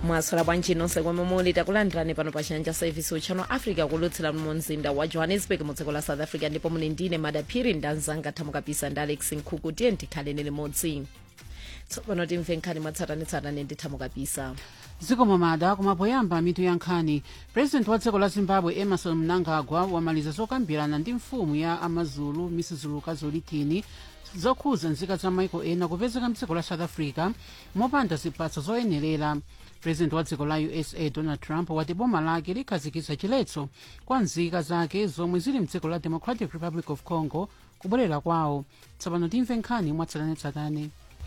mwaswera bwanji nonse kwamwe muli takulandirani pano pa chanja service channel africa kulutsira mu mzinda wa johannesburg mu dziko la south africa ndipo muli ndine madaphiri ndanzanga thamukapisa ndi alex nkhuku tiye ndikhaleni limodzi tsopano timve nkhani mwatsatanetsatane ndi thamukapisa. dziko momada kumapoyamba mitu ya nkhani. president wa dziko la zimbabwe emerson mnangagwa wamaliza zokambirana ndi mfumu ya amazulu mrs lukazi olitini zokhuza nzika za maiko ena kupezeka mdziko la south africa mopanda zipatso zoyenerera. president wa dziko la usa donald trump wati boma lake likhazikitsa chiletso kwa nzika zake zomwe zili mdziko la democratic republic of congo kubwerera kwawo. tsopano timve nkhani mwatsatanetsatane.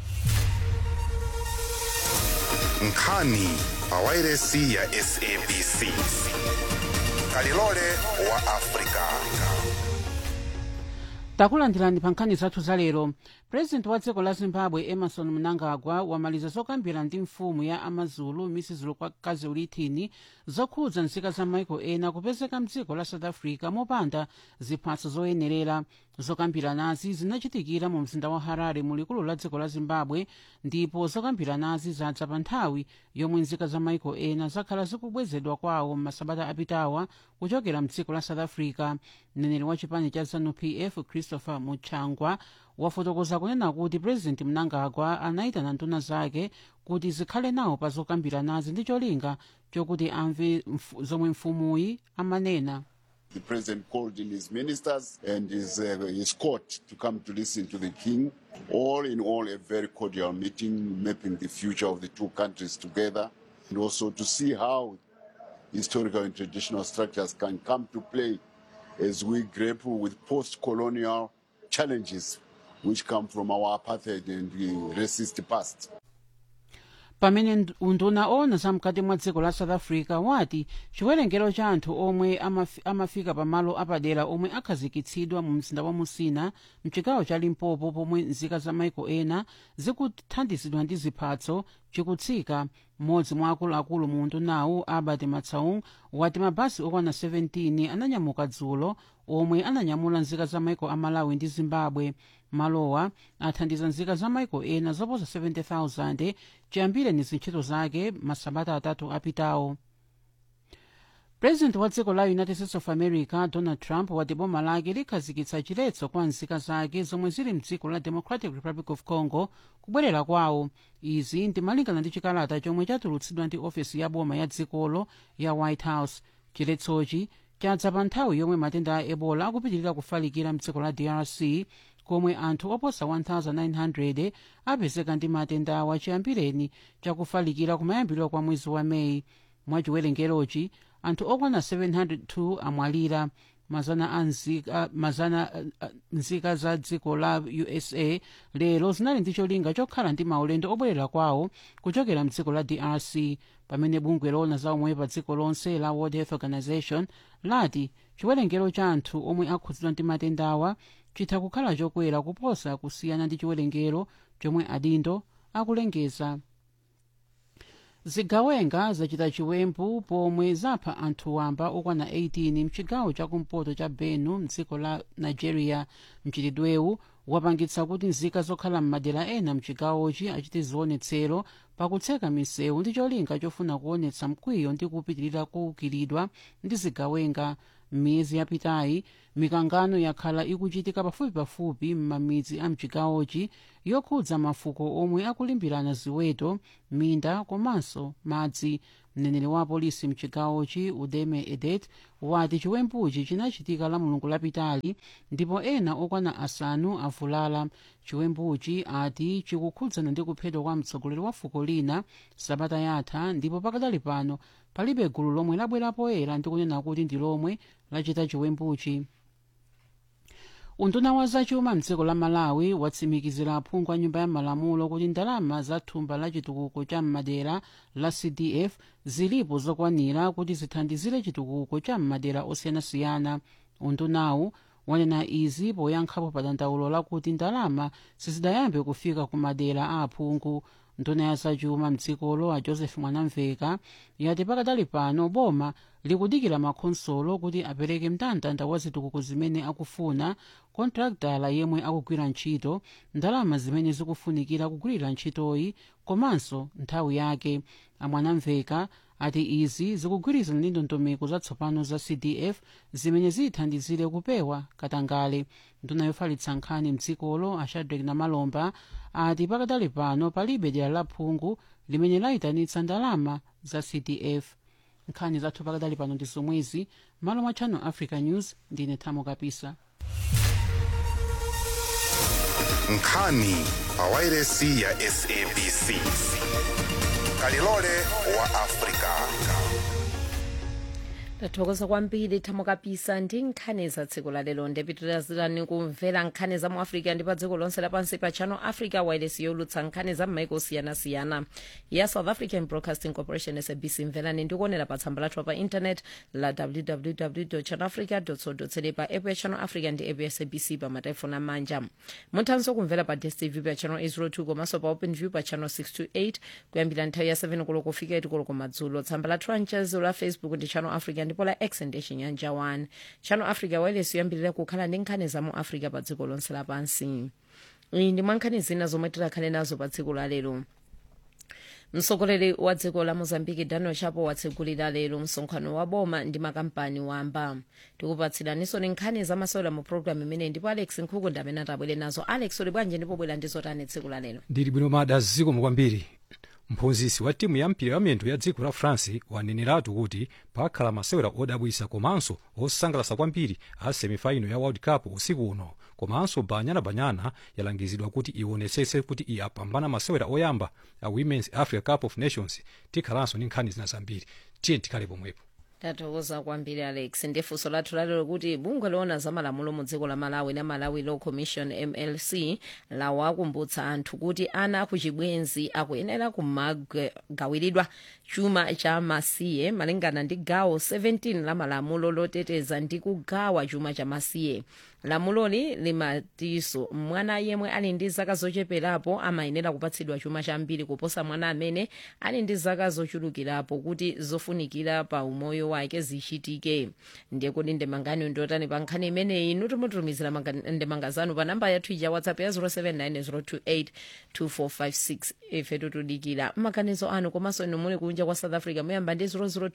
nkhani pawairesi ya SABC kalilole wa Afrika. takulandirani pa nkhani zathu za lero. president wa dziko la zimbabwe emerson mnangagwa wamaliza zokambira ndi mfumu ya amazulu mrs lukazi olitini zokhudza nzika za maiko ena kupezeka mdziko la south africa mopanda ziphatso zoyenerera. zokambiranazi zinachitikira mu mzinda wa harare mu likulu la dziko la zimbabwe ndipo zokambiranazi zadza pa nthawi yomwe nzika za maiko ena zakhala zikubwezedwa kwawo m'masabata apitawa kuchokera mdziko la south africa. mneneri wa chipani cha ZANU-PF christopher muchangwa wafotokoza kunena kuti president mnangagwa anayitana nduna zake kuti zikhale nawo pa zokambiranazi ndi cholinga chokuti amve zomwe mfumuyi amanena. The president called in his ministers and his court to come to listen to the king. All in all, a very cordial meeting, mapping the future of the two countries together, and also to see how historical and traditional structures can come to play as we grapple with post-colonial challenges which come from our apartheid and racist past. pamene unduna ona zamkati mwa dziko la south africa wati chiwerengero cha anthu omwe amafika pamalo apadera omwe akhazikitsidwa mu mzinda wa musina mchigawo cha limpopo pomwe nzika za maiko ena zikuthandizidwa ndi ziphatso chikutsika. mmodzi mwa akuluakulu mu undunawu albert matsaung wati mabasi okwana 17 ananyamuka dzulo omwe ananyamula nzika za maiko a malawi ndi zimbabwe. malowa athandiza nzika za maiko ena zoposa 70,000 chiyambire ni zintchito zake masabata atatu apitawo. president wa dziko la united states of america donald trump wati boma lake likhazikitsa chiletso kwa nzika zake zomwe zili mdziko la democratic republic of congo kubwerera kwawo. izi ndimalingana ndi chikalata chomwe chatulutsidwa ndi ofesi ya boma ya dzikolo ya white house. chiletsochi chadza pa nthawi yomwe matenda a ebola akupitirira kufalikira mdziko la drc komwe anthu oposa 1900 apezeka ndi matenda awa chiyambireni chakufalikira kumayambiriro kwa mwezi wa meyi. mwachiwerengerochi anthu okwana 702 amwalira. mazana nzika za dziko la usa lero zinali ndi cholinga chokhala ndi maulendo obwerera kwawo kuchokera mdziko la drc pamene bungwe lona za omwe pa dziko lonse la world health organization lati chiwerengero cha anthu omwe akhudzidwa ndi matendawa chitha kukhala chokwera kuposa kusiyana ndi chiwerengero chomwe adindo akulengeza. zigawenga zachita chiwembu pomwe zapha anthu wamba okwana 18 mchigawo chakumpoto cha benue mdziko la nigeria. mchitidwewu wapangitsa kuti nzika zokhala m'madera ena mchigawochi achite zionetsero pakutseka misewu ndi cholinga chofuna kuonetsa mkwiyo ndi kupitirira kuukiridwa ndi zigawenga. m'miyezi yapitayi mikangano yakhala ikuchitika pafupipafupi m'mamidzi a mchigawochi yokhudza mafuko omwe akulimbirana ziweto minda komanso madzi. mneneri wa polisi mchigawochi udeme edet wati chiwembuchi chinachitika la mulungu lapitali ndipo ena okwana asanu avulala. chiwembuchi ati chikukhudzana ndi kuphedwa kwa mtsogoleri wa fuko lina sabata yatha ndipo pakadali pano palibe gulu lomwe labwera poyera ndi kunena kuti ndi lomwe lachita chiwembuchi. unduna wa zachuma mdziko la malawi watsimikizira aphungu a nyumba ya malamulo kuti ndalama za thumba la chitukuko cha m'madera la cdf zilipo zokwanira kuti zithandizire chitukuko cha m'madera osiyanasiyana. undunawu wanena izi poyankhapo pa dandaulo lakuti ndalama sizidayambe kufika ku madera a aphungu. nduna ya zachuma mdzikolo a joseph mwanamveka yati pakadali pano boma likudikira makhonsolo kuti apereke mndandanda wa zitukuko zimene akufuna kontraktala yemwe akugwira ntchito ndalama zimene zikufunikira kugwirira ntchitoyi komanso nthawi yake. Amwanamveka ati izi zikugwirizana ndi ndondomeko zatsopano za CDF zimene zithandizire kupewa katangale. Nduna yofalitsa nkhani mdzikolo Shadrack Namalomba ati pakadali pano palibe dera la phungu limene layitanitsa ndalama za CDF. Nkhani zathu pakadali pano ndi zomwezi. Malo mwa Channel Africa News ndine Thamo Kapisa. nkhani pawairesi ya SABC kalilole wa Afrika. Tathokoza kwambiri Thamo Kapisa ndi nkhani za tsiku la lero. Ndipitirizani kumvera nkhani za mu Africa ndi pa dziko lonse lapansi pa Channel Africa wireless yolutsa nkhani za m'maiko osiyanasiyana ya South African Broadcasting Corporation SABC. Mverani ndi kuonera pa tsamba lathu pa internet la www.channelafrica.co.za, pa app ya Channel Africa ndi app ya SABC pa matelefoni amanja. Muthanso kumvera pa DSTV pa Channel 802 komanso pa OpenView pa Channel 628 kuyambira nthawi ya 7 koloko kufika 8 koloko madzulo. Tsamba lathu la Facebook ndi Channel Africa ndipo la X ndi Chinyanja 1. Channel Africa wireless yoyambirira kukhala ndi nkhani za mu Africa pa dziko lonse lapansi. Iyi ndi mwankhani zina zomwe tikhale nazo pa dziko la lero. Mtsogoleri wa dziko la Mozambique Daniel Chapo watsegulira lero msonkhano wa boma ndi makampani wamba. Tikupatsiraninso nkhani zamasewera mu program imene ndipo Alex Nkhuku ndi amene atabwere nazo. Alex uli bwanji ndipo bwera ndi zotani tsiku la lero? Ndili bwino mada zikomo kwambiri. Mphunzitsi wa timu ya mpira wamiyendo ya dziko la France waneneratu kuti pakhala masewera odabwitsa komanso osangalatsa kwambiri a semifinal ya World Cup usiku uno. Komanso Banyana yalangizidwa kuti ionetsetse kuti iyapambana masewera oyamba a Women's Africa Cup of Nations. Tikhalanso ndi nkhani zina zambiri. Tiye tikhale pomwepo. Tathokoza kwambiri Alex. Ndifunso lathu lalero kuti bungwe loona za malamulo mu dziko la Malawi na Malawi Law Commission MLC lawakumbutsa anthu kuti ana akuchibwenzi akuyenera kumagawiridwa chuma cha masiye malingana ndi gawo 17 la malamulo loteteza ndi kugawa chuma cha masiye. Lamuloli limatiso mwana yemwe ali ndi zaka zocheperapo amayenera kupatsidwa chuma chambiri kuposa mwana amene ali ndi zaka zochulukirapo kuti zofunikira pa umoyo wake zichitike. Ndiye kuti ndemangani ndotani pa nkhani imeneyi nutumutumizira ndemangazanu pa namba yathu ya WhatsApp ya 0790282456 ife tutudikira maganizo anu. Komanso inu muli kunja kwa South Africa muyamba ndi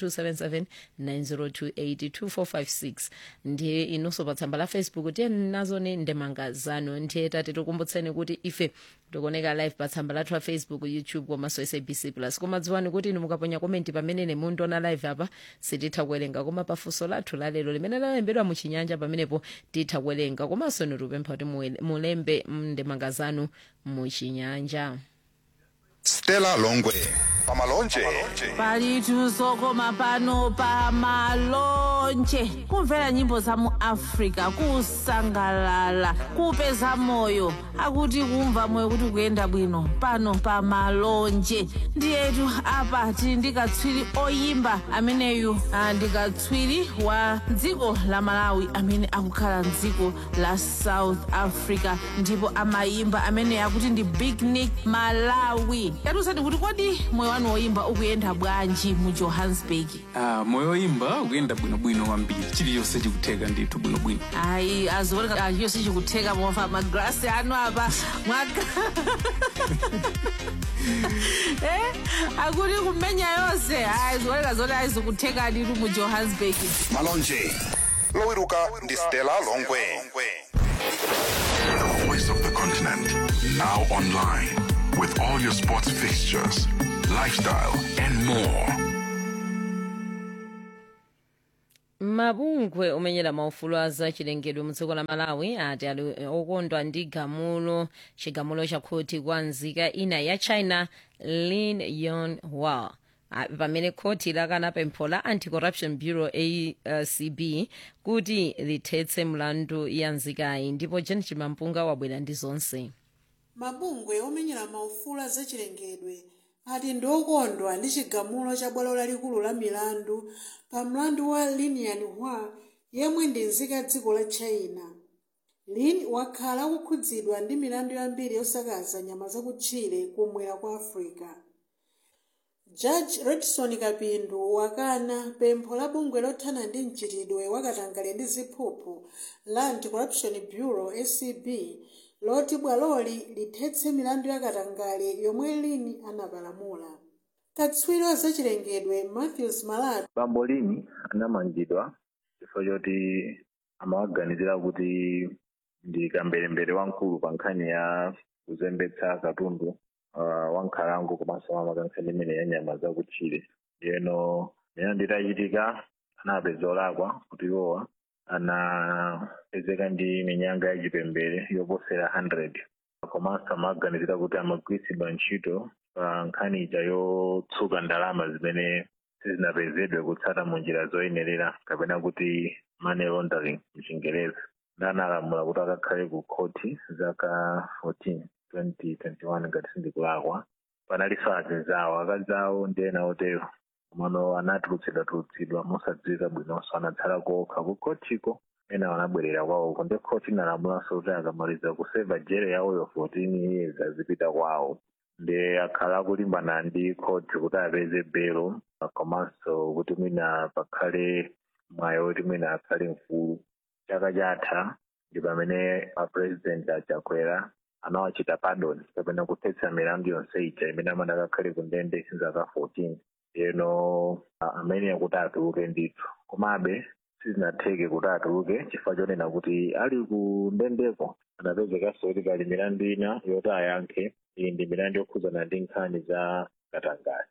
0027790282456 ndiye inunso pa tsamba la Facebook nazo ni ndemangazano. Ndiye tati tukumbutseni kuti ife tikuoneka live pa tsamba lathu la Facebook, YouTube komanso SABC Plus. Koma dziwani kuti inu mukaponya komenti pamene mundiona live apa sititha kuwerenga, koma pafunso lathu lalero limene lalembedwa mu Chinyanja pamenepo titha kuwerenga. Komanso nitupempha kuti mulembe ndemangazano mu Chinyanja. Stella Longwe pamalonje. Palituso koma pano pamalonje kumvera nyimbo za mu Africa kusangalala kupeza moyo akuti kumva moyo kuti kuyenda bwino pano pamalonje. Ndiyetu apa tili ndikatswiri oyimba ameneyu ndikatswiri wa dziko la Malawi amene akukhala mdziko la South Africa ndipo amayimba amene akuti ndi Big Nick Malawi. Yatusani kuti kodi moyo wanu woyimba ukuyenda bwanji mu Johannesburg? Moyo woyimba ukuyenda bwinobwino kwambiri, chiliyonse chikutheka ndithu bwinobwino. Ayi aziwoneka chiliyonse chikutheka mofa magrasi anu apa mwaka akuti kumenya yonse aziwoneka zoti azikutheka ndithu mu Johannesburg. Malonje lowiruka ndi Stella Longwe. The voice of the continent, now online with all your sports fixtures, lifestyle and more. Mabungwe omenyera maufulu aza chilengedwe mu dziko la Malawi ati ali okondwa ndi chigamulo cha khoti kwa nzika ina ya China Lin Yonhua pamene khoti lakana pempho la Anti-Corruption Bureau ACB kuti lithetse mlandu ya nzikayi. Ndipo Jen Chimampunga wabwera ndi zonse. Mabungwe omenyera maufulu aza chilengedwe ati ndokondwa ndi chigamulo cha bwalo lalikulu la milandu pa mlandu wa Lin Yonhua yemwe ndi nzika dziko la China. Lin wakhala akukhudzidwa ndi milandu yambiri yosakaza nyama zakutchire kumwera kwa Africa. Judge Redson Kapindu wakana pempho la bungwe lothana ndi mchitidwe wakatangale ndi ziphuphu la Anti-Corruption Bureau ACB loti bwaloli lithetse milandu yakatangale yomwe lini anapalamula. Katswiri wa zachilengedwe Matthews Malata bambo lini anamangidwa chifukwa choti amawaganizira kuti ndi kamberembere wamkulu pa nkhani ya kuzembetsa katundu wa nkhalango komanso amakankhani imene ya nyama zakutchire. Yeno milandu itachitika anapeza olakwa kuti iwowa anapezeka ndi minyanga yachipembere yoposera 100 komanso amaganizira kuti amagwiritsidwa ntchito pa nkhani ija yotsuka ndalama zimene sizinapezedwe kutsata mu njira zoyenerera kapena kuti money laundering mchingereza. Analamula kuti akakhale ku khoti zaka 14 2021 ngati sindikulakwa. Panalinso azinzawo akazawo ndi ena otero komano anatulutsidwa mosadziwika bwinonso anatsala kokha ku khotiko ena anabwerera kwawo ndi khoti inalamulanso kuti akamaliza kuseva jere yawoyo 14 years azipita kwawo ndi akhala akulimbana ndi khoti kuti apeze belo komanso kuti mwina pakhale mwayo kuti mwina akhale mfulu. Chaka chatha ndi pamene president achakwera anawachita pardon kapena kuthetsa milandu yonse ija imene amadakakhale ku ndende zaka 14. Yeno amene akuti atuluke ndithu komabe sizinatheke kuti atuluke chifukwa chonena kuti ali ku ndendeko anapezekanso kuti pali milandu ina yoti ayankhe. Iyi ndi milandu yokhudzana ndi nkhani za katangale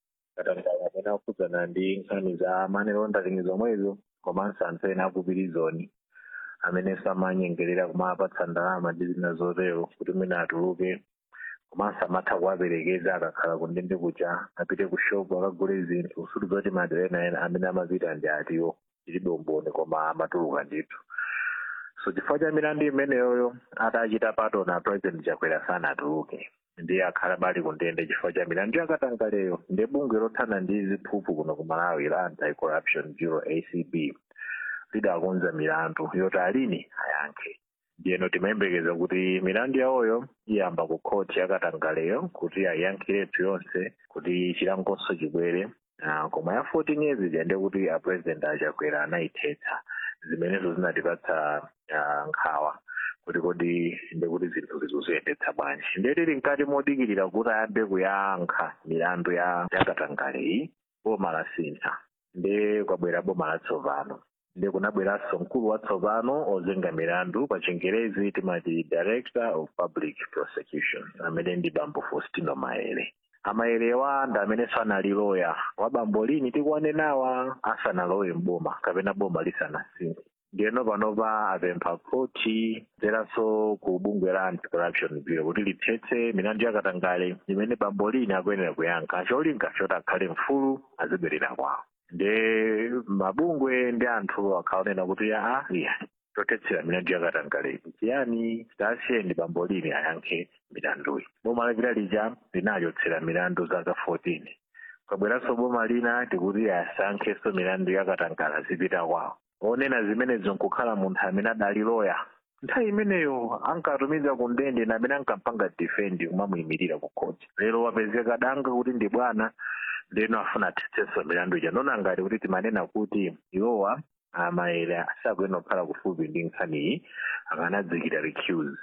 amene akhudzana ndi nkhani za money laundering zomwezo komanso anthu ena akupirizoni amene samanyengerera kumapatsa ndalama ndi zina zotero kuti mwina atuluke komanso amatha kuwaperekeza akakhala ku ndende kuja apite ku shopu akagule zinthu sutizoti madera ena amene amapita ndi atiwo tilibe umboni koma amatuluka ndithu. So chifukwa cha milandu imeneyoyo atachita pardon na president chakwera sanatuluke ndiye akhala bali ku ndende chifukwa cha milandu yakatangaleyo. Ndi bungwe lothana ndi ziphuphu kuno ku Malawi la Anti-Corruption Bureau ACB lidakonza milandu yoti alini ayankhe. Ndiyeno timayembekeza kuti milandu yawoyo iyamba ku khoti yakatangaleyo kuti ayankhiretu yonse kuti chilangonso chibwere. Koma ya 14 years ijande kuti a president achakwera anayithetsa zimenezo zinatipatsa nkhawa kuti kodi ndekuti zinthu zizuyendetsa bwanji. Ndetili mkati modikirira kuti ayambe kuyankha milandu yakatangaleyi boma la sintha ndi kwabwera boma latsopano ndi kunabweranso mkulu watsopano ozenga milandu pa Chingerezi timati Director of Public Prosecution amene ndi bambo Faustino Maere. Amaerewa ndi amene sanali lawyer wa bambo lini tikuwanenawa asanalowe mboma kapena boma lisanasinthe. Ndiyeno panopa apempha khoti zeranso ku bungwe la Anti-Corruption Bureau kuti lithetse milandu yakatangale imene bambo lini akuyenera kuyankha cholinga choti akhale mfulu azibwerera kwawo. Ndi mabungwe ndi anthu akhaonena kuti tothetsera milandu yakatangale chiyani tasiye ndi bambo lini ayankhe milanduyi. Boma lapita lija linachotsera milandu zaka 14 kwabweranso boma lina tikuti asankhenso milandu yakatangale zipita kwawo. Onena zimenezo nkukhala munthu amene adali lawyer nthawi imeneyo ankatumiza ku ndende na amene ankampanga defend kumamuyimirira ku khoti. Lero wapezeka danga kuti ndi bwana ndeno afuna athetsenso milandu ija. Nona ngati kuti timanena kuti iwowa Maere asakuyenera kukhala kufupi ndi nkhaniyi akanadzikira recuse.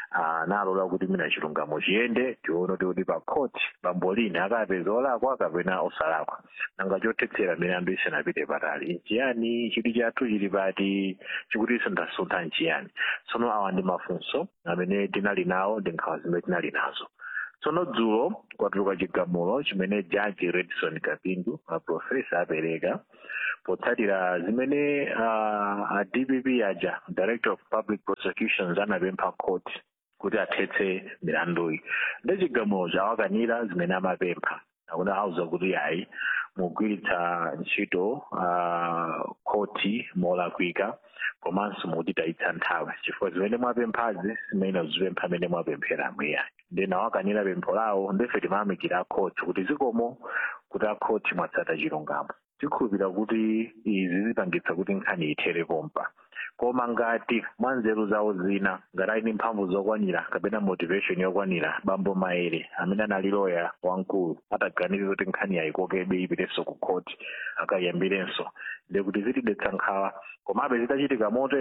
Nalola kuti mina chilungamo chiyende tione kuti pa khoti bambo lini akapeza olakwa kapena osalakwa nanga chothetsera milandu isanapite patali. Nchiyani chiti chathu chili pati chikuti sindasuntha nchiyani. Tsono awa ndi mafunso amene tinali nawo ndi nkhawa zimene tinali nazo. Tsono dzulo kwatuluka chigamulo chimene Jaji Redson Kapindu profesa apereka potsatira zimene a DPP aja Director of Public Prosecutions anapempha court kuti athetse milanduyi. Ndi chigamulo chawakanira zimene amapempha akuna auza kuti ayi mugwiritsa ntchito khoti molakwika komanso mutitayitsa nthawi chifukwa zimene mwapemphazi zimene zipempha amene mwapemphera amweyayi. Ndi nawakanira pempho lawo ndife timayamikira khoti kuti zikomo kuti akhoti mwatsata chilungamo. Tikhulupirira kuti izi zipangitsa kuti nkhani ithere pompa. Koma ngati mwanzeru zawo zina ngati ali ndi mphamvu zokwanira kapena motivation yokwanira bambo Maere amene anali lawyer wamkulu ataganiza kuti nkhani yayikokebe ipitenso ku khoti akayambirenso ndi kuti zitidetsa nkhawa komabe zitachitika motero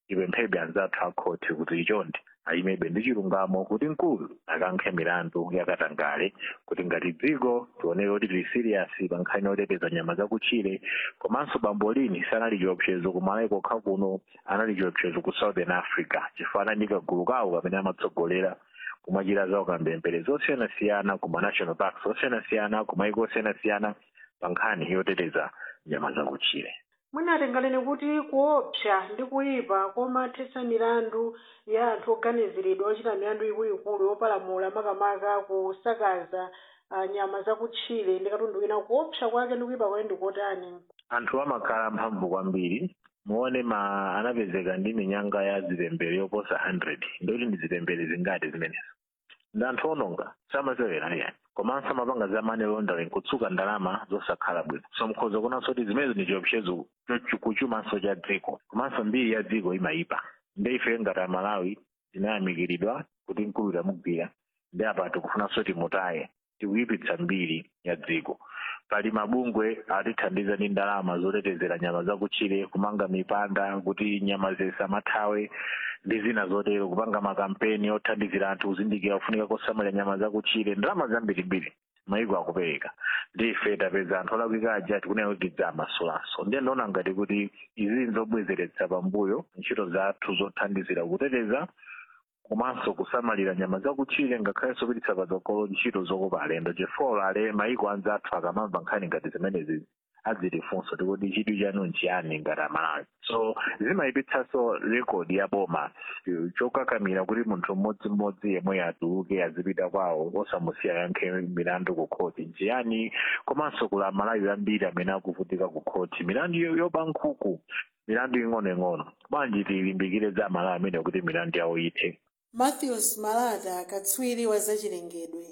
tipemphebe anzathu akhoti kuti ichonde ayimebe ndi chilungamo kuti mkulu akankhe milandu yakatangale kuti ngati dziko tionere kuti tili serious pa nkhani yoteteza nyama zakutchire komanso bambo lini sanali chiopsezo kumalawi kokha kuno anali chiopsezo ku Southern Africa chifukwa anali kagulu kawo kamene amatsogolera kumachita zawo kambembere zosiyanasiyana kuma national parks osiyanasiyana kumaiko osiyanasiyana pa nkhani yoteteza nyama zakutchire. mwinatenganeni kuti kuopsa ndi kuyipa komathetsa milandu ya anthu oganiziridwa ochita milandu ikuluikulu yopalamula makamaka kusakaza nyama zakutchire ndi katundu wina kuopsa kwake ndi kuyipa kwake ndi kotani? Anthu amakhala mphamvu kwambiri muone anapezeka ndi minyanga ya zilembere yoposa 100 ndoti ndi zilembere zingati zimenezo ndi anthu ononga samazewera yani komanso amapanga za money laundering kutsuka ndalama zosakhala bwino so mkhozo kunanso kuti zimenezo ndi chiopsezo kuchumanso cha dziko komanso mbiri ya dziko imayipa ndi ife ngati Amalawi tinayamikiridwa kuti mkulu tamugwira ndi apa tikufunanso timutaye tikuyipitsa mbiri ya dziko. Pali mabungwe atithandiza ndi ndalama zotetezera nyama zakutchire kumanga mipanda kuti nyama zisamathawe ndi zina zotero kupanga makampeni othandizira anthu kuzindikira kufunika kosamalira nyama zakutchire ndalama zambirimbiri maiko akupereka ndi ife tapeza anthu olakwikaja tikunena kuti tidzamasolanso ndiye ndaona ngati kuti izi zobwezeretsa pambuyo ntchito zathu zothandizira kuteteza komanso kusamalira nyama zakutchire ngakhalenso kupititsa patsogolo ntchito zokopa alendo chifukwa maiko anzathu akamamva nkhani ngati zimenezi azitifunsa kuti chidwi chanu nchiyani ngati Amalawi so zimayipitsanso rekodi ya boma chokakamira kuti munthu mmodzimmodzi yemwe atuluke azipita kwawo osamusiya yankhe milandu ku khoti nchiyani komanso kula Amalawi ambiri amene akuvutika ku khoti milandu yoba nkhuku milandu ing'onoing'ono bwanji tilimbikire za Amalawi amene kuti milandu yawo ithe. Matthews Malata katswiri wa zachilengedwe.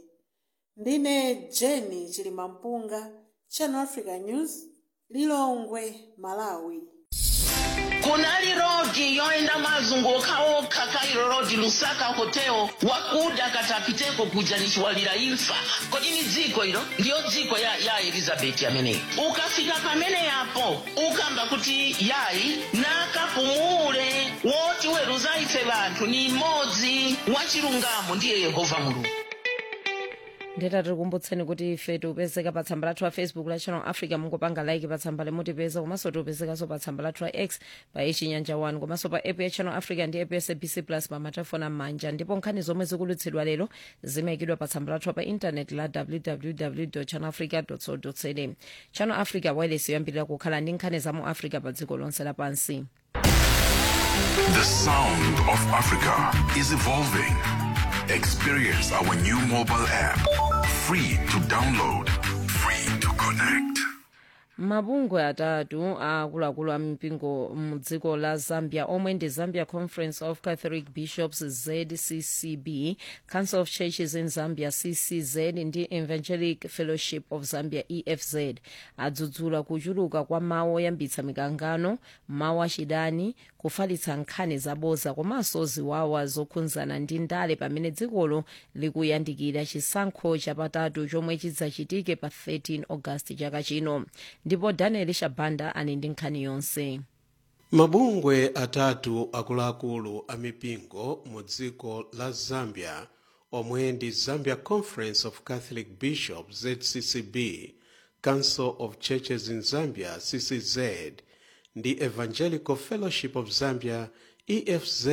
Ndine Jenny Chilimampunga, Channel Africa News, Lilongwe, Malawi. Kunali rodi yoenda mazunguka okha Cairo Road Lusaka Hotel wakuda katapiteko kuja nishwalira imfa kodi ni dziko ilo ndiyo dziko ya Elizabeth ameneyi ukafika pamene yapo ukamba kuti yayi nakapumule woti weruza ife vanthu ni imodzi wachilungamo ndiye Yehova Mulungu. ndeta tikukumbutseni kuti ife tipezeka pa tsamba lathu la Facebook la Channel Africa mungopanga like pa tsamba limutipeza komanso tipezekanso pa tsamba lathu la X pa Chinyanja 1 komanso pa app ya Channel Africa ndi app ya SABC Plus pa matafona manja ndipo nkhani zomwe zikulutsidwa lero zimayikidwa pa tsamba lathu pa internet la www.channelafrica.co.za. Channel Africa wireless yoyambirira kukhala ndi nkhani za mu Africa pa dziko lonse lapansi. The sound of Africa is evolving. Experience our new mobile app. Free to download, free to connect. Mabungwe atatu akuluakulu ampingo mudziko la Zambia omwe ndi Zambia Conference of Catholic Bishops ZCCB, Council of Churches in Zambia CCZ ndi Evangelic Fellowship of Zambia EFZ adzudzula kuchuluka kwa mawu oyambitsa mikangano, mawu achidani, kufalitsa nkhani zabodza komanso ziwawa zokhudzana ndi ndale pamene dzikolo likuyandikira chisankho chapatatu chomwe chidzachitike pa 13 August chaka chino. Ndipo Daniel Shabanda ali ndi nkhani yonse. Mabungwe atatu akuluakulu amipingo mu dziko la Zambia omwe ndi Zambia Conference of Catholic Bishops ZCCB, Council of Churches in Zambia CCZ ndi Evangelical Fellowship of Zambia EFZ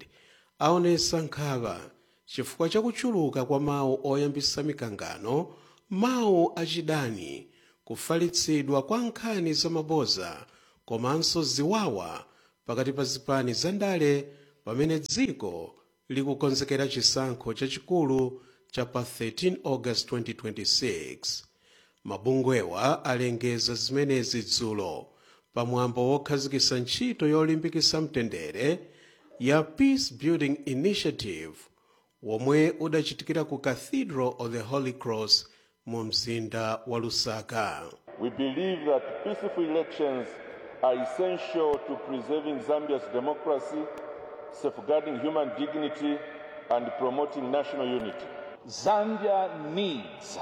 aonesa nkhawa chifukwa chakuchuluka kwa mawu oyambitsa mikangano, mawu achidani, kufalitsidwa kwa nkhani zamabodza komanso ziwawa pakati pa zipani za ndale pamene dziko likukonzekera chisankho chachikulu cha pa 13 August 2026. Mabungwewa alengeza zimenezi dzulo pamwambo wokhazikitsa ntchito yolimbikitsa mtendere ya Peace Building Initiative womwe udachitikira ku Cathedral of the Holy Cross mu mzinda wa Lusaka. We believe that peaceful elections are essential to preserving Zambia's democracy, safeguarding human dignity, and promoting national unity. Zambia needs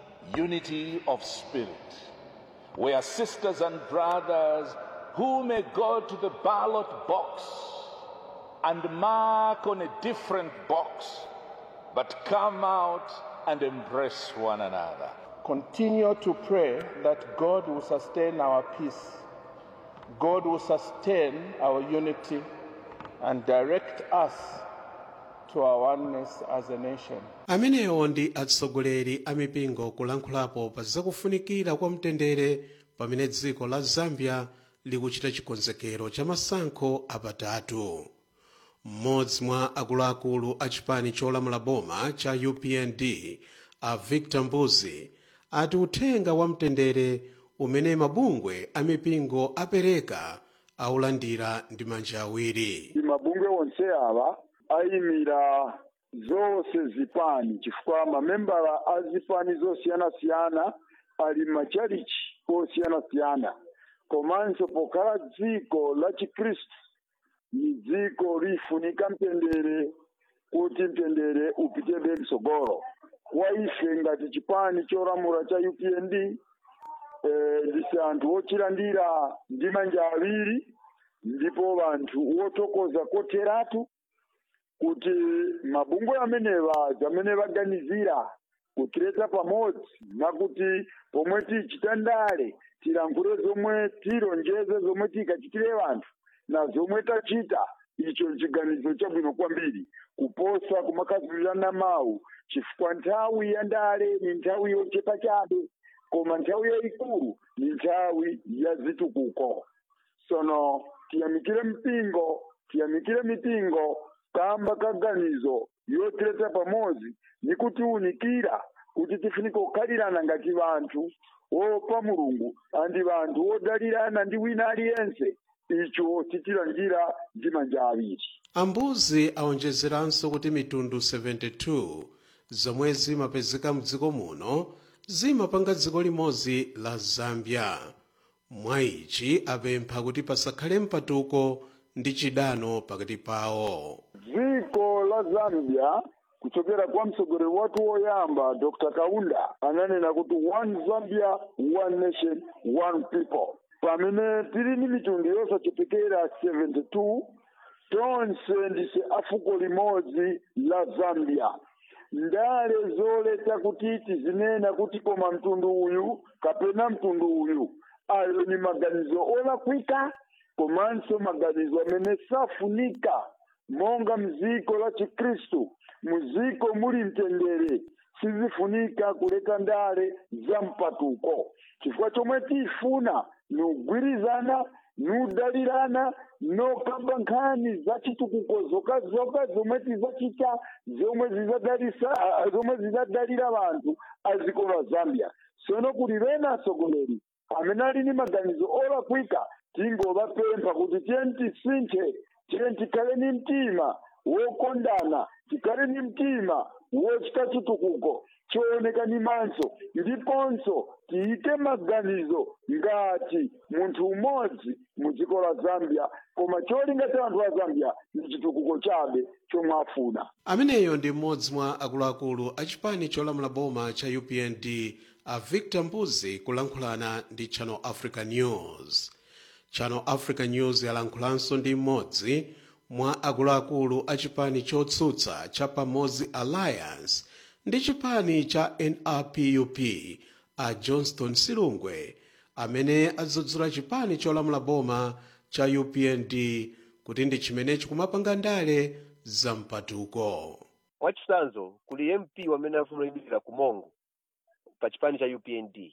unity of spirit, where sisters and brothers who may go to the ballot box and mark on a different box, but come out and embrace one another. Continue to pray that God will sustain our peace, God will sustain our unity, and direct us to our oneness as a nation. amenewo ndi atsogoleri a mipingo kulankhulapo pa zakufunikira kwa mtendere pamene dziko la zambia likuchita chikonzekero cha masankho apatatu. Mmodzi mwa akuluakulu a chipani cholamula boma cha UPND a Victor Mbuzi ati uthenga wa mtendere umene mabungwe a mipingo apereka aulandira ndi manja awiri. Mabungwe onse awa ayimira zose zipani chifukwa mamembala a zipani zosiyana-siyana ali machalichi osiyana-siyana, komanso pokhala dziko la Chikristu ni dziko lifunika mtendere kuti mtendere upitebe msogolo. Kwa ife ngati chipani cholamula cha UPND ndise anthu ochilandira ndi manja awiri, ndipo vanthu wotokoza koteratu kuti mabungwe amenewa zamene vaganizira kutireta pamodzi nakuti pomwe tichitandale tilankhule zomwe tilonjeze zomwe tikachitire vanthu na zomwe tachita. Icho chiganizo chabwino kwambiri kuposa kumakazulirana mawu, chifukwa nthawi ya ndale ni nthawi yochepa chabe, koma nthawi yayikulu ni nthawi ya zitukuko. Sono tiyamikire mipingo kamba kaganizo yotireta pamodzi ni kutiunikira kuti tifunike kukhalirana ngati vanthu opa Mulungu andi vanthu odalirana ndi wina aliyense. Icho titilangira ndi manja awiri. Ambuzi aonjezeranso kuti mitundu 72 zomwe zimapezeka mdziko muno zimapanga dziko limodzi la Zambia. Mwa ichi apempha kuti pasakhale mpatuko ndi chidano pakati pawo. Dziko la Zambia kuchokera kwa mtsogoleri watu woyamba Dr. Kaunda ananena kuti one Zambia, one nation, one people. Pamene tili ni mitundu yosachepekera 72 tonse ndise afuko limodzi la Zambia. Ndale zoleta kuti tizinena kuti koma mtundu uyu kapena mtundu uyu ayo ni maganizo olakwika, komanso maganizo amene safunika monga mziko la Chikristu, muziko muli mtendere sizifunika kuleta ndale za mpatuko. Chifukwa chomwe tifuna ni ugwirizana, ni udalirana, no kamba nkhani za chitukuko zoka zomwe tizachita zomwe zizadalira vanthu aziko la Zambia. Sono kuli vena atsogoleri amene ali ni maganizo olakwika tingobapempha kuti tiyeni tisinthe, tiyeni tikhale ni mtima wokondana, tikhale ni mtima wochita chitukuko chooneka ni manso, ndiponso tiite maganizo ngati munthu umodzi mu dziko la Zambia, koma cholinga cha anthu a Zambia ni chitukuko chabe chomwe afuna. Ameneyo ndi mmodzi mwa akuluakulu a chipani cholamula boma cha UPND a Victor Mbuzi kulankhulana ndi Channel Africa News. Channel Africa News yalankhulanso ndi mmodzi mwa akuluakulu a chipani chotsutsa cha Pamodzi Alliance ndi chipani cha NRPUP a Johnston Silungwe amene adzudzula chipani cholamula boma cha UPND kuti ndi chimene chikumapanga ndale za mpatuko. Wachitsanzo kuli MP wamene afuna kuyimirira ku Mongo pa chipani cha UPND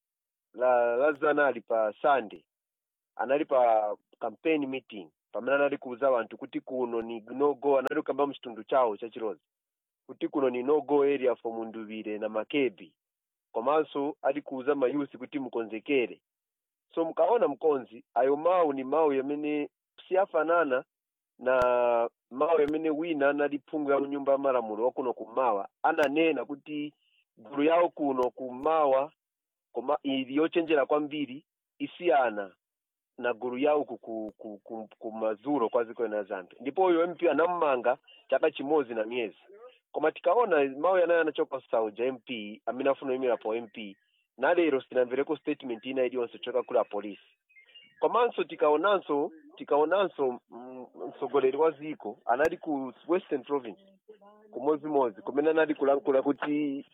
lazana ali pa Sunday anali pa campaign meeting pamene anali kuuza wanthu kuti kuno ni no go, anali kukamba mchitundu chawo cha Chirozi kuti kuno ni no go area for Munduvire na Makebi, komanso ali kuuza mayusi kuti mukonzekere. So mukaona mkonzi ayo mawu ni mawu yamene siyafanana na mawu yamene wina analiphunga mu nyumba malamulo wakuno kumawa ananena kuti gulu yawo kuno kumawa koma iliyochenjera kwambiri isiyana na gulu yawo kumazuro kwa ziko na Zambia. Ndipo uyo MP anammanga chaka chimozi na miezi. Koma tikaona mawu yanayo anachoka sauja MP amene afuna imira po MP na lero sinamvereko statement ina iliyonse choka kula polisi. komanso tikaonanso mtsogoleri wa dziko anali ku Western Province kumodzimodzi kumene anali kulankhula kuti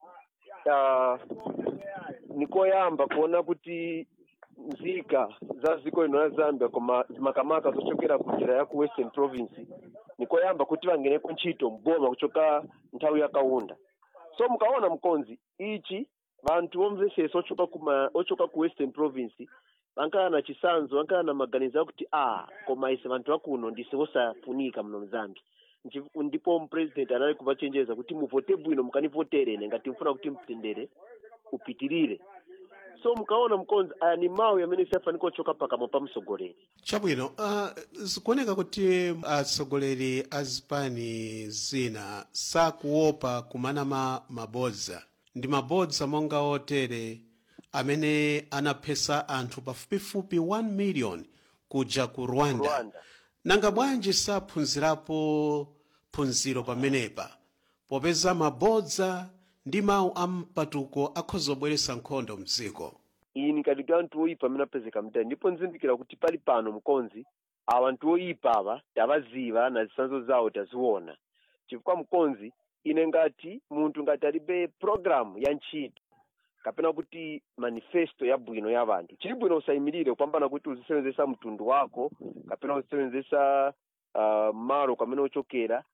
nikoyamba kuona kuti nzika za dziko lino la Zambia koma zimakamaka zochokera ku njira ya ku Western Province nikoyamba kuti vangeneko ntchito mboma kuchoka nthawi ya Kaunda. So mukaona mkonzi ichi vantu omvesesa ochoka ku Western Province vankana na chisanzo vankana na maganizo kuti koma ise vantu vakuno ndise osafunika muno mzambia ndipo president anali kuvachenjeza kuti muvote bwino mukanivotere ngati mfuna kuti mtendere upitirire. So mukaona mkonzi aya ni mawu yamene siyafanika ochoka pakamwa pa mtsogoleri. Chabwino zikuoneka kuti atsogoleri azipani zina sakuopa kumana mabodza ndi mabodza monga otere amene anaphesa anthu pafupifupi 1 million kuja ku Rwanda. Nanga bwanji saphunzirapo phunziro pamenepa popeza mabodza ndi mawu ampatuko akhozobweresa nkhondo mdziko. Ini kati anthu oyipa amene apezeka mtani ndipo nzindikira kuti pali pano mkonzi awa anthu oyipa ava tavaziva na zisanzo zawo taziona chifukwa mkonzi ine ngati munthu ngati alibe program ya ntchito kapena kuti manifesto ya bwino ya vantu chili bwino usayimirire kupambana kuti uzisebenzesa mtundu wako kapena uzisebenzesa malo kamene ochokera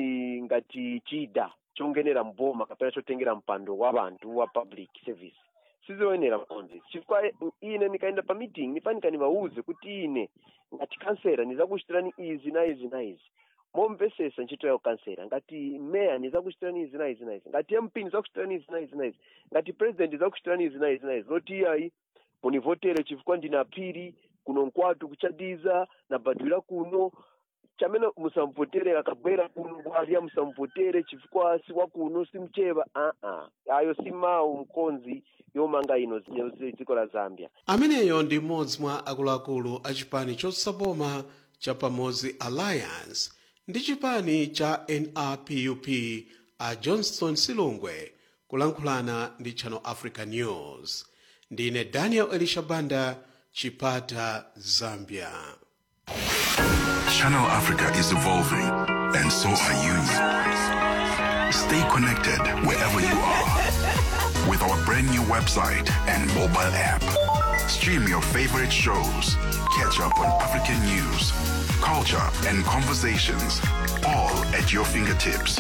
ngati chida chongenera mboma kapena chotengera mpando wa vantu wa public service sizoyenera mkonzi chifukwa ine nikaenda pa meeting nifanika nivauze kuti ine ngati kansera nizakuchitirani izi na izi na izi momvesesa ntchito ya kansera ngati mayor nizakuchitirani izi na izi na izi ngati MP nizakuchitirani izi na izi na izi ngati president nizakuchitirani izi na izi na izi noti ayi munivotere chifukwa ndina phiri kuno nkwatu kuchadiza na badwira kuno chamene musamvotere akabwera kuno bwalya musamvotere chifukwa si wakuno simcheva ayo si mawu mkonzi yomanga ino dziko la Zambia. Ameneyo ndi mmodzi mwa akuluakulu a chipani chosaboma cha Pamodzi Alliance ndi chipani cha NRPUP a Johnston Silungwe kulankhulana ndi Channel Africa News. Ndine Daniel Elisha Banda, Chipata, Zambia. Channel Africa is evolving, and so are you. Stay connected wherever you are with our brand new website and mobile app. Stream your favorite shows, catch up on African news, culture, and conversations, all at your fingertips.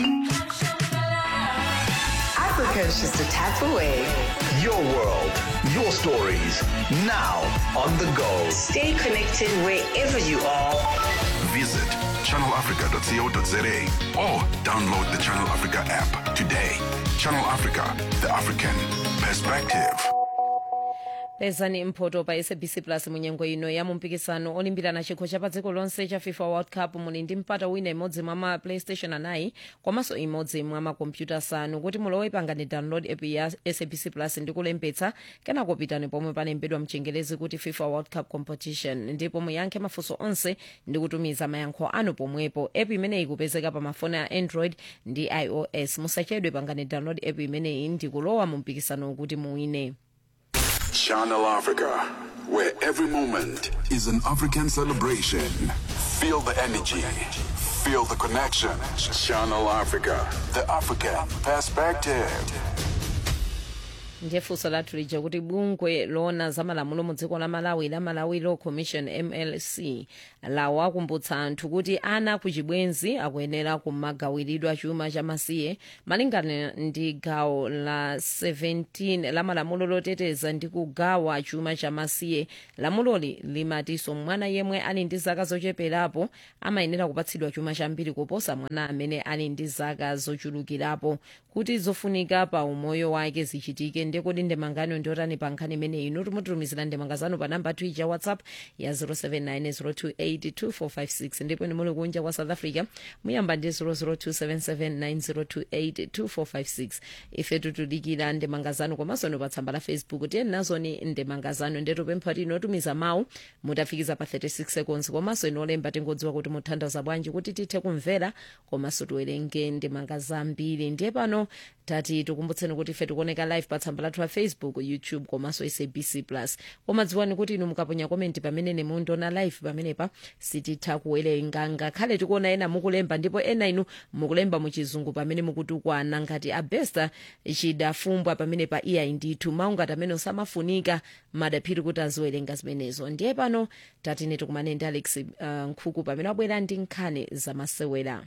Africa is just a tap away. Your world, your stories, now on the go. Stay connected wherever you are. Visit channelafrica.co.za or download the Channel Africa app today. Channel Africa, the African perspective. pezani mphoto pa SABC Plus munyengo ino ya mumpikisano olimbirana chikho cha pa dziko lonse cha FIFA World Cup muli ndi mpata wina imodzi mwa ma PlayStation anayi komanso imodzi mwa makompyuta asanu kuti mulowe pangani download app ya SABC Plus ndi kulembetsa kenako pitani pomwe palembedwa mchengerezi kuti FIFA World Cup Competition ndipo muyankhe mafunso onse ndi kutumiza mayankho anu pomwepo. App imeneyi ikupezeka pa mafoni a Android ndi iOS. Musachedwe pangani download app imeneyi ndi kulowa mumpikisano kuti muwine. Channel Africa, where every moment is an African celebration. Feel the energy, feel the connection. Channel Africa, the African perspective. ndiye funso lathu lija kuti bungwe loona za malamulo mu dziko la Malawi la Malawi Law Commission MLC lawakumbutsa anthu kuti ana kuchibwenzi akuyenera kumagawiridwa chuma cha masiye malingana ndi gawo la 17 la malamulo loteteza ndi kugawa chuma cha masiye. Lamuloli limatinso mwana yemwe ali ndi zaka zocheperapo amayenera kupatsidwa chuma chambiri kuposa mwana amene ali ndi zaka zochulukirapo. Kuti zofunika pa umoyo wake zichitike ndekodi ndemangano ndiotani pa nkhani imeneyi inu tumutumizira ndemangazano pa namba twija WhatsApp ya 0790282456 ndipo ni muli kunja kwa South Africa muyamba ndi 0027790282456. ife tutudikira ndemangazano komanso no pa tsamba la Facebook tiye nazo ni ndemangazano ndetu pempha tino tumiza mawu mutafikiza pa 36 seconds komanso inolemba tingodziwa kuti muthandaza bwanji kuti tithe kumvera komanso tuwerenge ndemangazambiri. ndiye pano tati tukumbutseni kuti ife tikuoneka live pa tsamba tsamba lathu la Facebook, YouTube komanso SABC Plus. Koma dziwani kuti inu mukaponya komenti pamene nemundiona live pamenepa sititha kuwerenga, ngakhale tikuona ena mukulemba ndipo ena inu mukulemba muchizungu pamene mukuti ukwana ngati Abesta chidafumbwa pamenepa iya indithu maungati amene osamafunika madaphiri kuti aziwerenga zimenezo. Ndiye pano tatine tikumane ndi Alex Nkhuku pamene wabwera ndi nkhani zamasewera.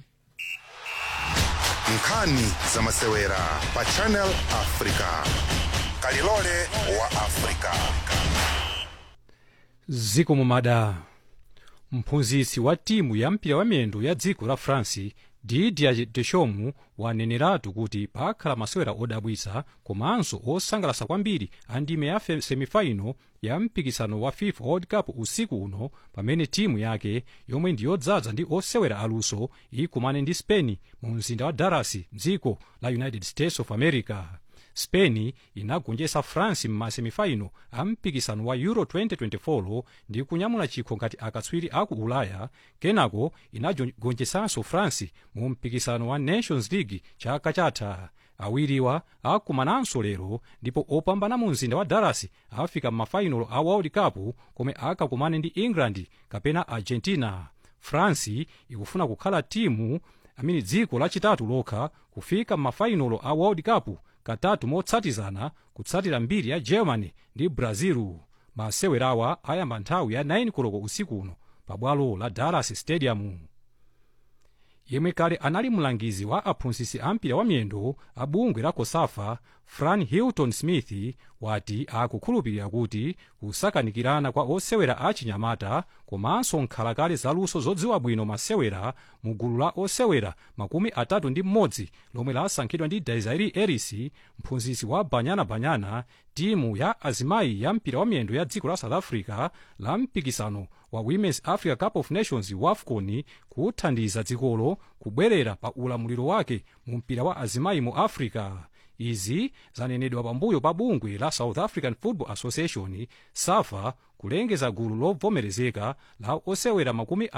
nkhani zamasewera pa Channel Africa. Kalilole wa Africa. Ziko mumada. Mphunzitsi wa timu ya mpira wa miyendo ya dziko la France Didier Deschamps waneneratu kuti pakhala masewera odabwitsa komanso osangalatsa kwambiri a ndime ya semifinal ya mpikisano wa FIFA World Cup usiku uno pamene timu yake yomwe ndi yodzaza ndi osewera aluso ikumane ndi Spain mu mzinda wa Dallas mdziko la United States of America. Spain inagonjetsa France m'masemifinal a mpikisano wa Euro 2024 ndi kunyamula chikho ngati akatswiri aku Ulaya. Kenako inagonjetsanso France mu mpikisano wa Nations League chaka chatha. Awiriwa akumananso lero ndipo opambana mu mzinda wa Dallas afika m'mafinal a World Cup kome akakumane ndi England kapena Argentina. France ikufuna kukhala timu amene dziko lachitatu lokha kufika m'mafinal a World Cup katatu motsatizana kutsatira mbiri ya Germany ndi Brazil. Masewerawa ayamba nthawi ya 9 koloko usiku uno pa bwalo la Dallas Stadium. Yemwe kale anali mlangizi wa aphunzitsi ampira wa miyendo a bungwe la COSAFA Fran Hilton Smith wati akukhulupirira kuti kusakanikirana kwa osewera achinyamata komanso nkhalakale zaluso zodziwa bwino masewera mu gulu la osewera 31 lomwe lasankhidwa ndi Desiree Ellis, mphunzitsi wa Banyana timu ya azimayi ya mpira wa miyendo ya dziko la South Africa la mpikisano wa Women's Africa Cup of Nations WAFCON kuthandiza dzikolo kubwerera pa ulamuliro wake mu mpira wa azimayi mu Africa. Izi zanenedwa pambuyo pa bungwe la South African Football Association SAFA kulengeza gulu lovomerezeka la osewera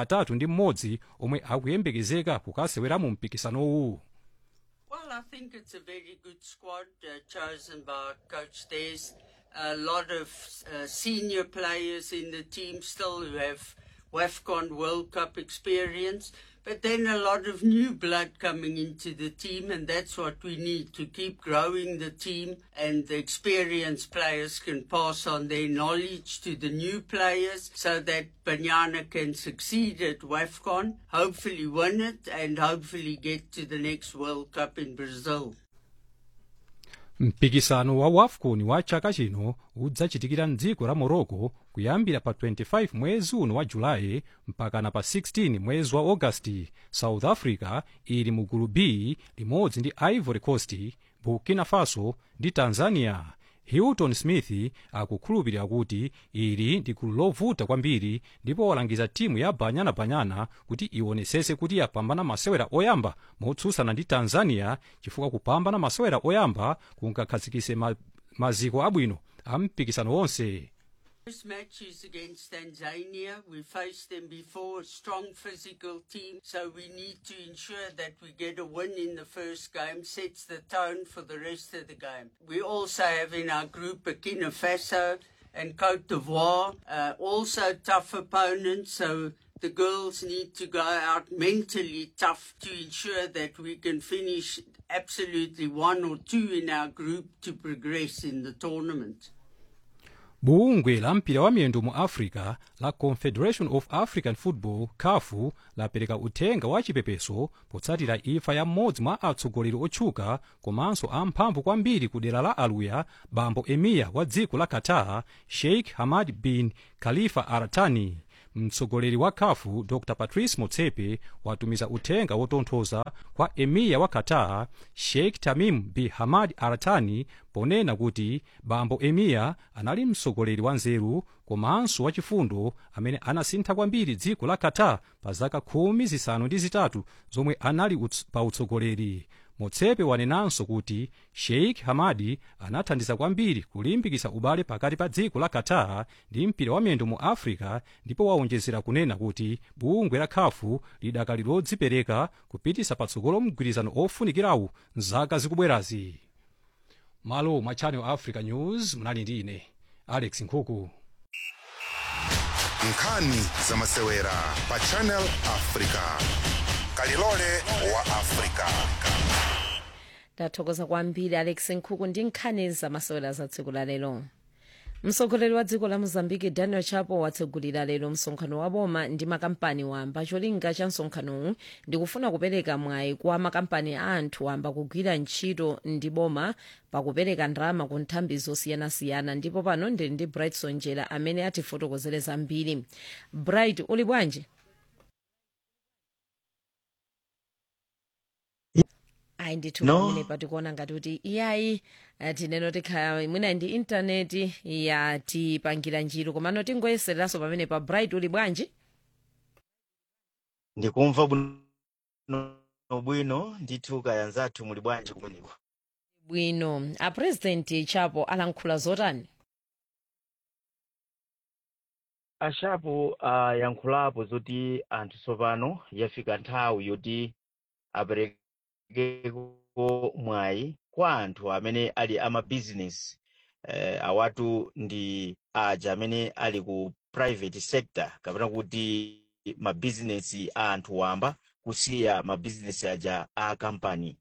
31 omwe akuyembekezeka kukasewera mu mpikisanowu. Well, I think it's a very good squad chosen by Coach Des. A lot of senior players in the team still who have WAFCON World Cup experience, but then a lot of new blood coming into the team, and that's what we need to keep growing the team, and the experienced players can pass on their knowledge to the new players so that Banyana can succeed at WAFCON, hopefully win it, and hopefully get to the next World Cup in Brazil. Mpikisano wa WAFCON wa chaka chino udzachitikira mdziko la Morocco kuyambira pa 25 mwezi uno wa Julayi mpakana pa 16 mwezi wa August. South Africa ili mu gulu B limodzi ndi Ivory Coast, Burkina Faso ndi Tanzania. Hilton Smith akukhulupirira kuti ili ndi gulu lovuta kwambiri ndipo walangiza timu ya Banyana kuti ionetsetse kuti yapambana masewera oyamba motsutsana ndi Tanzania chifukwa kupambana masewera oyamba kungakhazikitse maziko abwino a mpikisano wonse. This match is against Tanzania. We faced them before, a strong physical team, so we need to ensure that we get a win in the first game, sets the tone for the rest of the game. We also have in our group Burkina Faso and Cote d'Ivoire, also tough opponents, so the girls need to go out mentally tough to ensure that we can finish absolutely 1 or 2 in our group to progress in the tournament. Bungwe la mpira wa miyendo mu Africa la Confederation of African Football CAF lapereka uthenga wa chipepeso potsatira imfa ya mmodzi mwa atsogoleri otchuka komanso amphamvu kwambiri ku dera la Aluya, bambo Emir wa dziko la Qatar, Sheikh Hamad bin Khalifa Al Thani. Mtsogoleri wa CAF Dr. Patrice Motsepe watumiza uthenga wotonthoza kwa Emir wa Qatar, Sheikh Tamim bin Hamad Al Thani, ponena kuti bambo Emir anali mtsogoleri wa nzeru komanso wachifundo amene anasintha kwambiri dziko la Qatar pa zaka 13 zomwe anali pa utsogoleri. Motsepe wanenanso kuti Sheikh Hamadi anathandiza kwambiri kulimbikitsa ubale pakati pa dziko la Qatar ndi mpira wa miyendo mu Africa, ndipo waonjezera kunena kuti bungwe la CAF lidakali lodzipereka kupititsa patsogolo mgwirizano ofunikirawu m'zaka zikubwerazi. malo mwa channel africa news munali ndi ine alex nkhuku. nkhani za masewera pa channel africa kalilole wa africa. Ndathokoza kwambiri Alex Nkhuku ndi nkhani za masewera za tsiku la lero. Mtsogoleri wa dziko la Mozambique Daniel Chapo watsegulira lero msonkhano wa boma ndi makampani wamba. Cholinga cha msonkhanowu ndi kufuna kupereka mwayi kwa makampani a anthu wamba kugwira ntchito ndi boma pakupereka ndalama ku nthambi zosiyanasiyana. Ndipo pano ndili ndi Bright Sonjera amene atifotokozere zambiri. Bright, uli bwanji? Ayi ndithu pamene patikuona ngati kuti iyayi tineno tikhala mwina ndi intaneti yatipangira njiro komano tingoyesereranso pamene pa. Bright, uli bwanji? Ndikumva bwino ndithu kaya nzathu muli bwanji kumeneko? Bwino. A President Chapo alankhula zotani? Achapo yankhulapo zoti anthu tsopano yafika nthawi yoti apereke mwayi kwa anthu amene ali amabizinesi awatu ndi aja amene ali ku private sector kapena kuti mabizinesi a anthu wamba kusiya mabizinesi aja a kampani.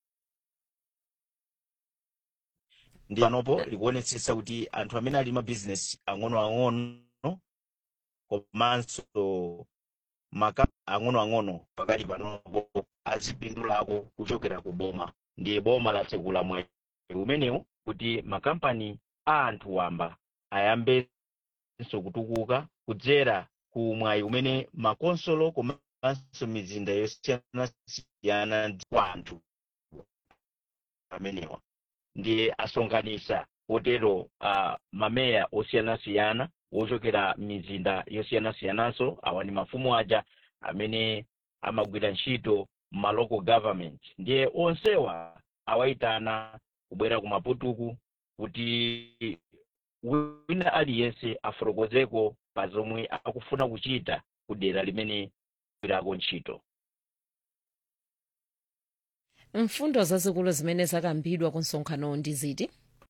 Ndi panopo likuonetsetsa kuti anthu amene ali mabizinesi ang'onoang'ono komanso ang'onoang'ono pakali panopo azipindulako kuchokera ku boma. Ndiye boma latsegula mwayi umenewu kuti makampani a anthu wamba ayambenso kutukuka kudzera ku mwayi umene makonsolo komanso mizinda yosiyanasiyana kwa anthu amenewa. Ndiye asonkhanitsa potero mameya osiyanasiyana wochokera mizinda yosiyanasiyananso. Awa ni mafumu aja amene amagwira ntchito ma local government. Ndiye onsewa awayitana kubwera ku Maputo kuti wina aliyense afotokozeko pa zomwe akufuna kuchita ku dera limene agwirako ntchito. Mfundo zazikulu zimene zakambidwa ku msonkhano ndi ziti?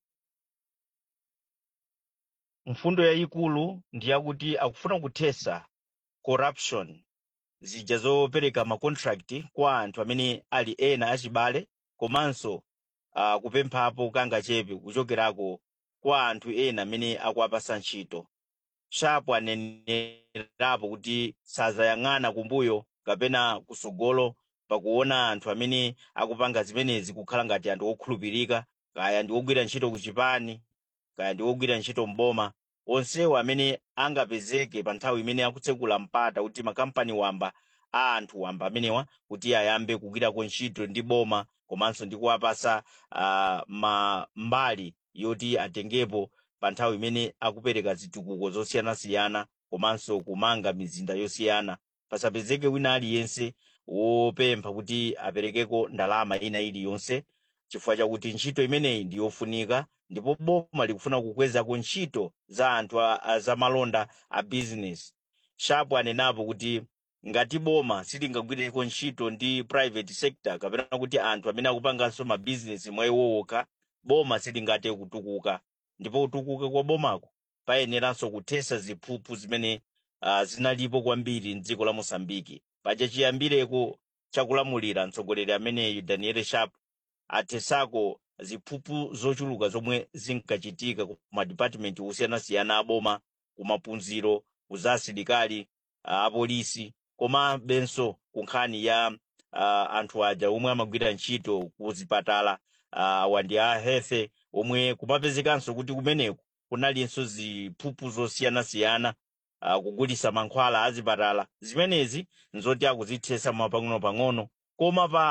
Mfundo yayikulu ndi yakuti akufuna kuthesa corruption zija zopereka macontract kwa anthu amene ali ena achibale komanso kupemphapo kangachepe kuchokerako kwa anthu ena amene akuwapasa ntchito. Chapo anenerapo kuti sazayang'ana kumbuyo kapena kusogolo pakuona anthu amene akupanga zimenezi kukhala ngati anthu okhulupirika, kaya ndi ogwira ntchito ku chipani kaya ndi ogwira ntchito mboma. Onsewo amene angapezeke pa nthawi imene akutsekula mpata kuti makampani wamba a anthu wamba amenewa kuti ayambe kugwirako ntchito ndi boma komanso ndi kuwapasa mbali yoti atengepo pa nthawi imene akupereka zitukuko zosiyanasiyana komanso kumanga mizinda yosiyana. Pasapezeke wina aliyense wopempha kuti aperekeko ndalama ina iliyonse chifukwa chakuti ntchito imeneyi ndi yofunika ndipo boma likufuna kukwezako ntchito za anthu za malonda a business. Chapo anenapo kuti ngati boma silingagwireko ntchito ndi private sector kapena kuti anthu amene akupanganso ma business mwayiwowoka, boma silingate kutukuka. Ndipo kutukuka kwa bomako payeneranso kuthesa ziphuphu zimene zinalipo kwambiri m'dziko la Mozambique. Paja chiyambireko chakulamulira mtsogoleri ameneyu Daniel Chapo athesako ziphuphu zochuluka zomwe zinkachitika ku madepartment osiyanasiyana a boma, ku maphunziro, ku za asilikali, apolisi komabenso ku nkhani ya anthu aja omwe amagwira ntchito ku zipatala wandi a health omwe kumapezekanso kuti kumeneko kunalinso ziphuphu zosiyanasiyana kugulisa mankhwala a zipatala. Zimenezi nzoti akuzithesa mapang'ono koma pa